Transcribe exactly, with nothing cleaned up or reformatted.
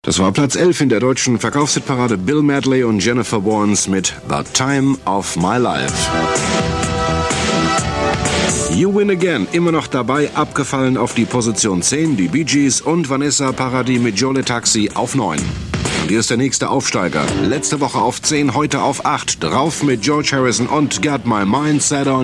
Das war Platz elf in der deutschen Verkaufshitparade. Bill Medley und Jennifer Warnes mit The Time of My Life. You Win Again, immer noch dabei, abgefallen auf die Position zehn, die Bee Gees und Vanessa Paradis mit Jolly Taxi auf neun. Und hier ist der nächste Aufsteiger. Letzte Woche auf zehn, heute auf acht. Drauf mit George Harrison und Got My Mind Set On